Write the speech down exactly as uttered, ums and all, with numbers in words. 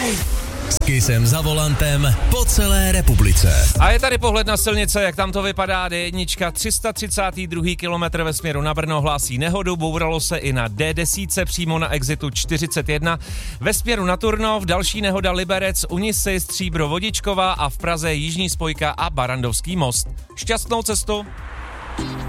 S Kissem za volantem po celé republice. A je tady pohled na silnice, jak tam to vypadá. D jedna, tři sta třicátý druhý kilometr ve směru na Brno hlásí nehodu, bouralo se i na D deset přímo na exitu čtyřicet jedna. Ve směru na Turnov další nehoda Liberec, Unisy, Stříbro, Vodičková a v Praze jižní spojka a Barandovský most. Šťastnou cestu.